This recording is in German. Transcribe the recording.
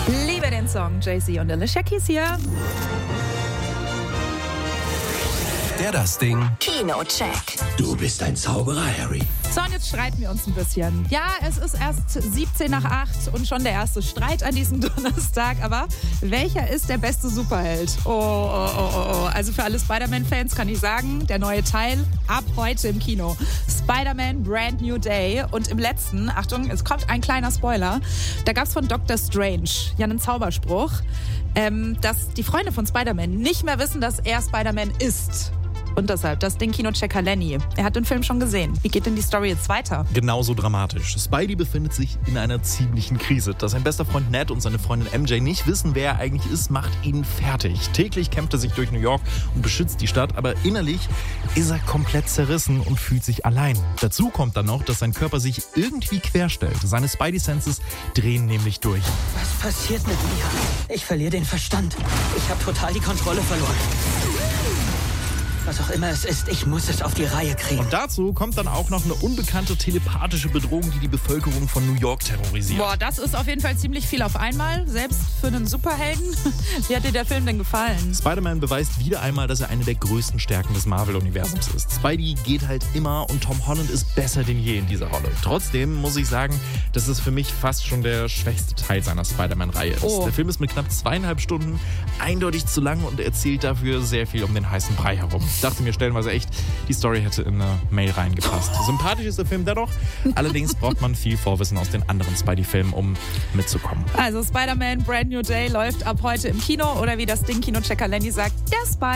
Liebe den Song. Jay-Z und Alicia Keys hier. Das Ding. Kino-Check. Du bist ein Zauberer, Harry. So, und jetzt streiten wir uns ein bisschen. Ja, es ist erst 7:17 und schon der erste Streit an diesem Donnerstag. Aber welcher ist der beste Superheld? Oh. Also für alle Spider-Man-Fans kann ich sagen, der neue Teil ab heute im Kino. Spider-Man Brand New Day. Und im letzten, Achtung, es kommt ein kleiner Spoiler, da gab es von Dr. Strange ja einen Zauberspruch, dass die Freunde von Spider-Man nicht mehr wissen, dass er Spider-Man ist. Und deshalb, das Ding Kinochecker Lenny. Er hat den Film schon gesehen. Wie geht denn die Story jetzt weiter? Genauso dramatisch. Spidey befindet sich in einer ziemlichen Krise. Dass sein bester Freund Ned und seine Freundin MJ nicht wissen, wer er eigentlich ist, macht ihn fertig. Täglich kämpft er sich durch New York und beschützt die Stadt, aber innerlich ist er komplett zerrissen und fühlt sich allein. Dazu kommt dann noch, dass sein Körper sich irgendwie querstellt. Seine Spidey-Senses drehen nämlich durch. Was passiert mit mir? Ich verliere den Verstand. Ich habe total die Kontrolle verloren. Was auch immer es ist, ich muss es auf die Reihe kriegen. Und dazu kommt dann auch noch eine unbekannte telepathische Bedrohung, die die Bevölkerung von New York terrorisiert. Boah, das ist auf jeden Fall ziemlich viel auf einmal, selbst für einen Superhelden. Wie hat dir der Film denn gefallen? Spider-Man beweist wieder einmal, dass er eine der größten Stärken des Marvel-Universums ist. Spidey geht halt immer und Tom Holland ist besser denn je in dieser Rolle. Trotzdem muss ich sagen, dass es für mich fast schon der schwächste Teil seiner Spider-Man-Reihe ist. Der Film ist mit knapp 2,5 Stunden eindeutig zu lang und erzählt dafür sehr viel um den heißen Brei herum. Ich dachte mir stellenweise echt, die Story hätte in eine Mail reingepasst. Sympathisch ist der Film dennoch, allerdings braucht man viel Vorwissen aus den anderen Spidey-Filmen, um mitzukommen. Also Spider-Man Brand New Day läuft ab heute im Kino oder wie das Ding Kinochecker Lenny sagt, der Spy.